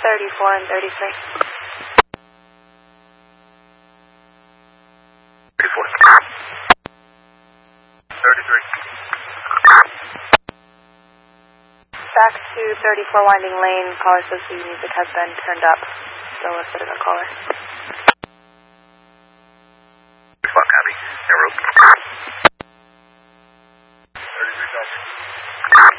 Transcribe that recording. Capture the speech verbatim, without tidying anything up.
thirty-four and thirty-three. thirty-four. thirty-three. Back to thirty-four Winding Lane. Caller says the music has been turned up. Still a bit of a caller.